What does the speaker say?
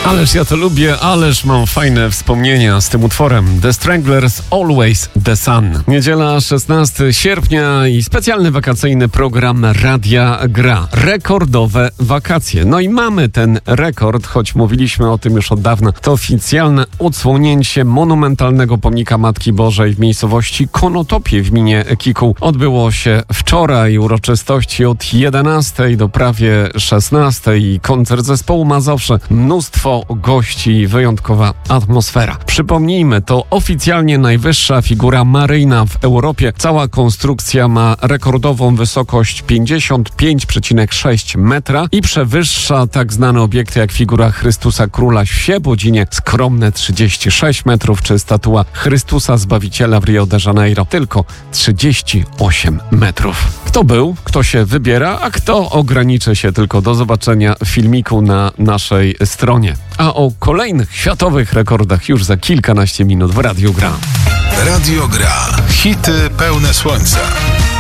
Ależ ja to lubię, ależ mam fajne wspomnienia z tym utworem. The Stranglers, Always the Sun. Niedziela, 16 sierpnia i specjalny wakacyjny program Radia Gra. Rekordowe wakacje. No i mamy ten rekord, choć mówiliśmy o tym już od dawna. To oficjalne odsłonięcie monumentalnego pomnika Matki Bożej w miejscowości Konotopie w gminie Kikuł. Odbyło się wczoraj, uroczystości od 11 do prawie 16 i koncert zespołu Mazowsze. Mnóstwo gości i wyjątkowa atmosfera. Przypomnijmy, to oficjalnie najwyższa figura maryjna w Europie. Cała konstrukcja ma rekordową wysokość 55,6 metra i przewyższa tak znane obiekty jak figura Chrystusa Króla w Świebodzinie, skromne 36 metrów, czy statua Chrystusa Zbawiciela w Rio de Janeiro, tylko 38 metrów. Kto był, kto się wybiera, a kto ograniczy się tylko do zobaczenia filmiku na naszej stronie. A o kolejnych światowych rekordach już za kilkanaście minut w Radiu Gra. Radio Gra. Hity pełne słońca.